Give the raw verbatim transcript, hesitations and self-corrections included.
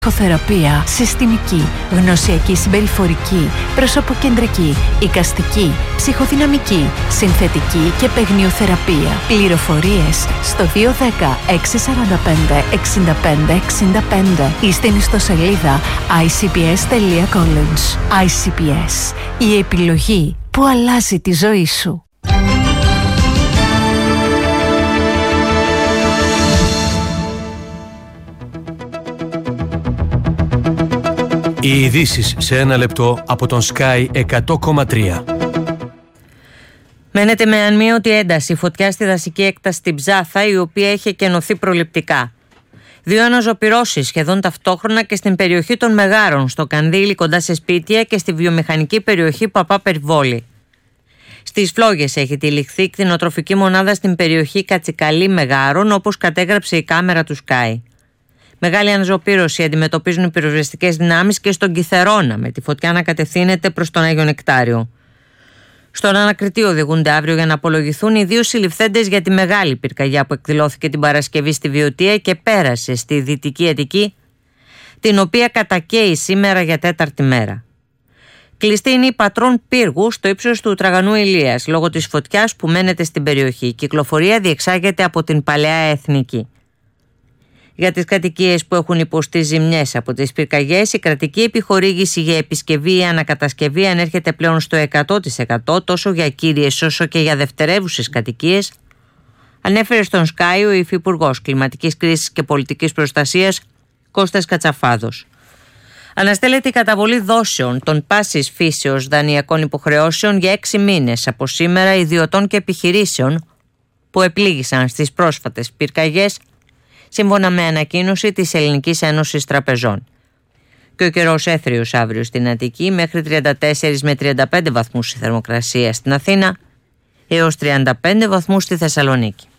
Ψυχοθεραπεία συστημική, γνωσιακή συμπεριφορική, προσωποκεντρική, εικαστική, ψυχοδυναμική, συνθετική και παιγνιοθεραπεία. Πληροφορίες στο δύο ένα μηδέν έξι τέσσερα πέντε έξι πέντε έξι πέντε ή στην ιστοσελίδα άι σι πι ες τελεία college. άι σι πι ες, η επιλογή που αλλάζει τη ζωή σου. Οι ειδήσεις σε ένα λεπτό από τον Sky εκατό κόμμα τρία. Μένεται με ανμοίωτη ένταση φωτιά στη δασική έκταση στην Ψάθα, η οποία έχει εκενωθεί προληπτικά. Δύο αναζωπυρώσεις σχεδόν ταυτόχρονα και στην περιοχή των Μεγάρων, στο Κανδύλι κοντά σε σπίτια και στη βιομηχανική περιοχή Παπά Περιβόλη. Στις Φλόγες έχει τυλιχθεί κτηνοτροφική μονάδα στην περιοχή Κατσικαλή Μεγάρων, όπως κατέγραψε η κάμερα του Sky. Μεγάλη αναζωπήρωση αντιμετωπίζουν οι πυροσβεστικές δυνάμεις και στον Κιθερώνα, με τη φωτιά να κατευθύνεται προς τον Άγιο Νεκτάριο. Στον ανακριτή οδηγούνται αύριο για να απολογηθούν οι δύο συλληφθέντες για τη μεγάλη πυρκαγιά που εκδηλώθηκε την Παρασκευή στη Βιωτία και πέρασε στη Δυτική Αττική, την οποία κατακαίει σήμερα για τέταρτη μέρα. Κλειστή είναι η πατρών πύργου στο ύψος του Τραγανού Ηλίας, λόγω της φωτιάς που μένεται στην περιοχή. Η κυκλοφορία διεξάγεται από την Παλαιά Εθνική. Για τις κατοικίες που έχουν υποστεί ζημιές από τις πυρκαγιές, η κρατική επιχορήγηση για επισκευή ή ανακατασκευή ανέρχεται πλέον στο εκατό τοις εκατό τόσο για κύριες όσο και για δευτερεύουσες κατοικίες, ανέφερε στον Sky ο Υφυπουργός Κλιματικής Κρίσης και Πολιτικής Προστασίας Κώστας Κατσαφάδος. Αναστέλλεται η καταβολή δόσεων των πάσης φύσεως δανειακών υποχρεώσεων για έξι μήνες από σήμερα ιδιωτών και επιχειρήσεων που επλήγησαν στις πρόσφατες πυρκαγιές, σύμφωνα με ανακοίνωση της Ελληνικής Ένωσης Τραπεζών. Και ο καιρός έθριος αύριο στην Αττική, μέχρι τριάντα τέσσερα με τριάντα πέντε βαθμούς η θερμοκρασία στην Αθήνα, έως τριάντα πέντε βαθμούς στη Θεσσαλονίκη.